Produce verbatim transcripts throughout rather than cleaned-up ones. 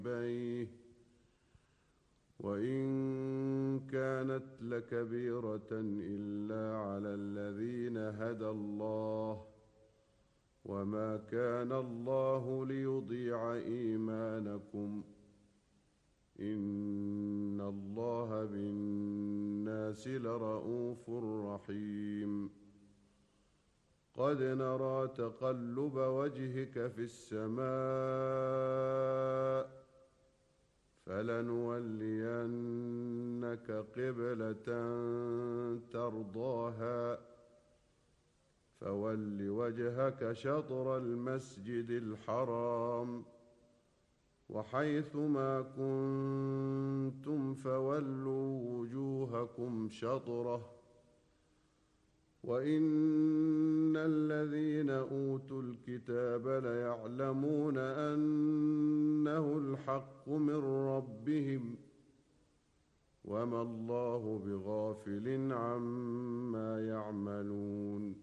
بيه وإن كانت لكبيرة إلا على الذين هدى الله وما كان الله ليضيع إيمانكم إن الله بالناس لرءوف رحيم قد نرى تقلب وجهك في السماء فلنولينك قبلة ترضاها فول وجهك شطر المسجد الحرام وحيث ما كنتم فولوا وجوهكم شطره وإن الذين أوتوا الكتاب ليعلمون أنه الحق من ربهم وما الله بغافل عما يعملون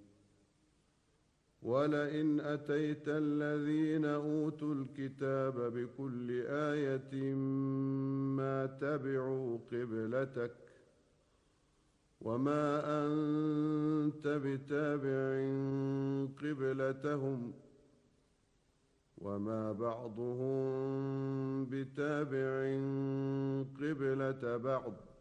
ولئن أتيت الذين أوتوا الكتاب بكل آية ما تبعوا قبلتك وما أنت بتابع قبلتهم وما بعضهم بتابع قبلة بعض